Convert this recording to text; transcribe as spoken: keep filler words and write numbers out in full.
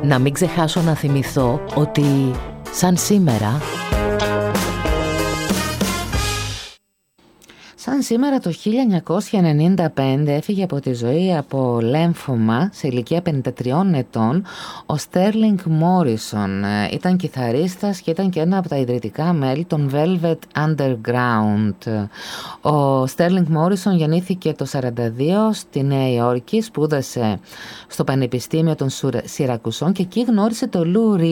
Να μην ξεχάσω να θυμηθώ ότι σαν σήμερα... Σαν σήμερα το χίλια εννιακόσια ενενήντα πέντε έφυγε από τη ζωή από λέμφωμα σε ηλικία πενήντα τριών ετών ο Στέρλινγκ Μόρισον. Ήταν κιθαρίστας και ήταν και ένα από τα ιδρυτικά μέλη των Velvet Underground. Ο Στέρλινγκ Μόρισον γεννήθηκε το σαράντα δύο στη Νέα Υόρκη, σπούδασε στο Πανεπιστήμιο των Σιρακουσών και εκεί γνώρισε το Λου